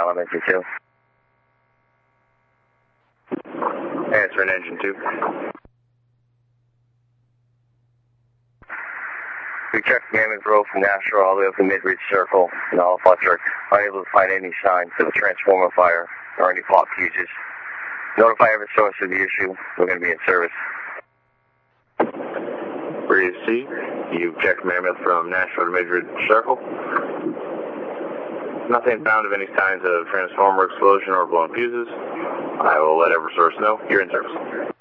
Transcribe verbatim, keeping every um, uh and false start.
Elementary two. Answering engine two. We checked Mammoth Road from Nashua all the way up to Midridge Circle and all of Fletcher. Unable to find any signs of a transformer fire or any fault fuses. Notify every source of the issue. We're going to be in service. Breeze C, you've checked Mammoth from Nashua to Midridge Circle. Nothing found of any signs of transformer explosion or blown fuses. I will let every source know you're in service.